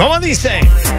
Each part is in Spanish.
¿Cómo dice?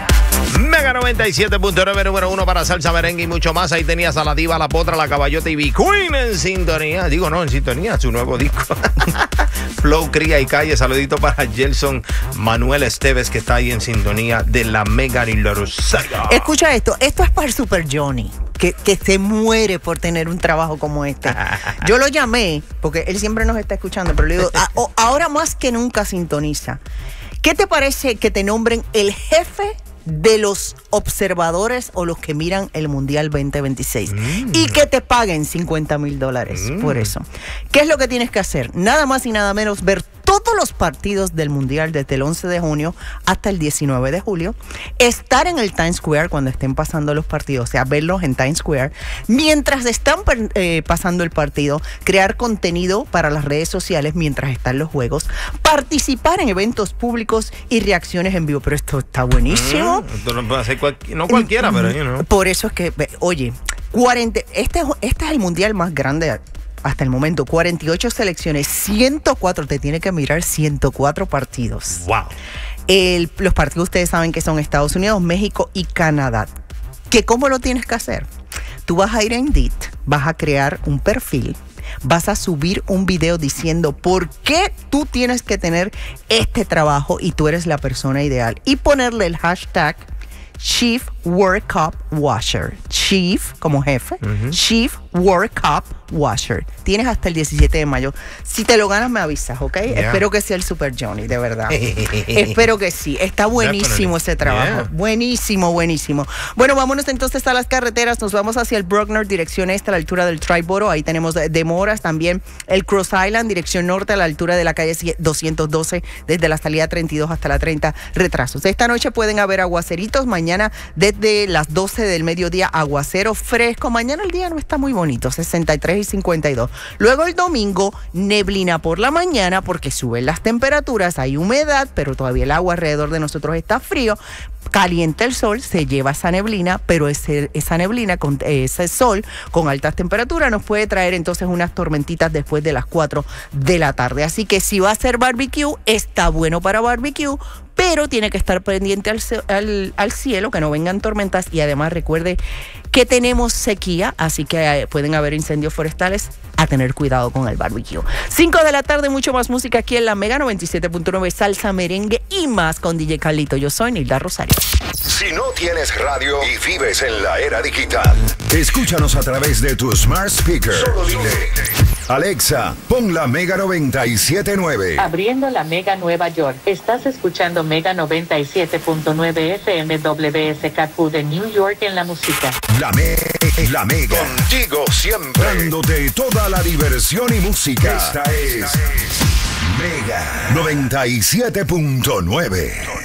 Mega 97.9, número 1 para salsa, merengue y mucho más. Ahí tenías a la diva, la potra, la caballota y B-Queen en sintonía. Digo, no, en sintonía, su nuevo disco. Flow, Cría y Calle. Saludito para Gelson Manuel Esteves, que está ahí en sintonía de la Mega y la Rosario. Escucha esto es para el Super Johnny, que se muere por tener un trabajo como este. Yo lo llamé, porque él siempre nos está escuchando, pero le digo, ahora más que nunca sintoniza. ¿Qué te parece que te nombren el jefe de los observadores o los que miran el Mundial 2026 y que te paguen $50,000 por eso? ¿Qué es lo que tienes que hacer? Nada más y nada menos ver todos los partidos del Mundial desde el 11 de junio hasta el 19 de julio, estar en el Times Square cuando estén pasando los partidos, o sea, verlos en Times Square, mientras están pasando el partido, crear contenido para las redes sociales mientras están los juegos, participar en eventos públicos y reacciones en vivo. Pero esto está buenísimo. Esto lo puede hacer no cualquiera, pero you know. Por eso es que, oye, este es el Mundial más grande hasta el momento, 48 selecciones, 104, te tiene que mirar 104 partidos. Wow. Los partidos ustedes saben que son Estados Unidos, México y Canadá. ¿Cómo lo tienes que hacer? Tú vas a ir a Indeed, vas a crear un perfil, vas a subir un video diciendo por qué tú tienes que tener este trabajo y tú eres la persona ideal, y ponerle el hashtag Chief World Cup Washer. Chief como jefe, Chief World Cup Washer. Tienes hasta el 17 de mayo. Si te lo ganas, me avisas, ¿ok? Yeah. Espero que sea el Super Johnny, de verdad. Espero que sí. Está buenísimo ese trabajo. Yeah. Buenísimo, buenísimo. Bueno, vámonos entonces a las carreteras. Nos vamos hacia el Bruckner, dirección este, a la altura del Triboro. Ahí tenemos demoras. También el Cross Island, dirección norte, a la altura de la calle 212, desde la salida 32 hasta la 30, retrasos. Esta noche pueden haber aguaceritos. Mañana, desde las 12 del mediodía, aguacero fresco. Mañana el día no está muy bonito, 63 y 52. Luego el domingo, neblina por la mañana porque suben las temperaturas, hay humedad, pero todavía el agua alrededor de nosotros está frío. Calienta el sol, se lleva esa neblina, pero esa neblina, con ese sol con altas temperaturas, nos puede traer entonces unas tormentitas después de las 4 de la tarde. Así que si va a hacer barbecue, está bueno para barbecue, pero tiene que estar pendiente al cielo, que no vengan tormentas, y además recuerde que tenemos sequía, así que pueden haber incendios forestales, a tener cuidado con el barbecue. 5 de la tarde, mucho más música aquí en la Mega 97.9, salsa, merengue y más con DJ Carlito. Yo soy Nilda Rosario. Si no tienes radio y vives en la era digital, escúchanos a través de tu smart speaker. Solo dile: Alexa, pon la Mega 97.9. Abriendo la Mega Nueva York. Estás escuchando Mega 97.9 FM WSKQ de New York en la música. La Mega. Contigo siempre. Dándote toda la diversión y música. Esta es Mega 97.9.